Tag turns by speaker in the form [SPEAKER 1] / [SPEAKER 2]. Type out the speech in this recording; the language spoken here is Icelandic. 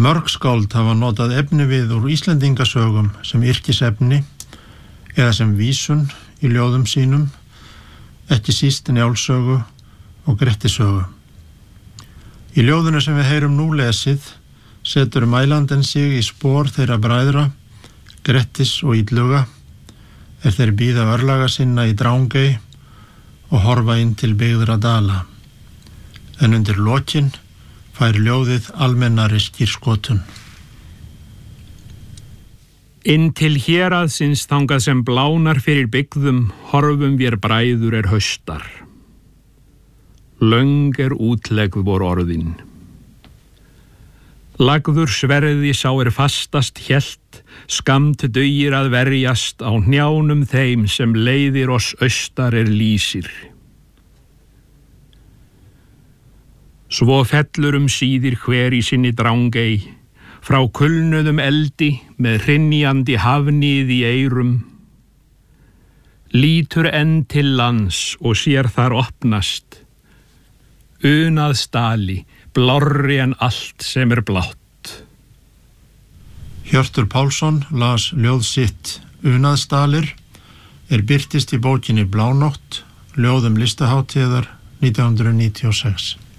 [SPEAKER 1] Mörg skáld hafa notað efni við úr Íslendingasögum sem yrkisefni eða sem vísun í ljóðum sínum, ekki síst Njálssögu og Grettisögu. Í ljóðinu sem við heyrum nú lesið setur mælandinn sig í spor þeirra bræðra, Grettis og Illuga, þeir bíða örlaga sinna í Drangey og horfa inn til byggðra dala. En undir lokin fær ljóðið almennari skírskotun.
[SPEAKER 2] Inn til héraðsins þangað sem blánar fyrir byggðum horfum vér bræður haustar. Löng útlegð vor orðin. Lagður sverði sá fastast hélt, skamt dugir að verjast á hnjánum þeim sem leiðir oss austar lýsir. Svo fellur síðir hver í sinni Drangey, frá kulnuðum eldi með hrynjandi hafnið í eyrum. Lítur enn til lands og sér þar opnast, unað stali, blárri en allt sem blátt.
[SPEAKER 1] Hjörtur Pálsson las ljóð sitt Unaðsdalir, birtist í bókinni Blánótt, ljóðum listahátíðar 1996.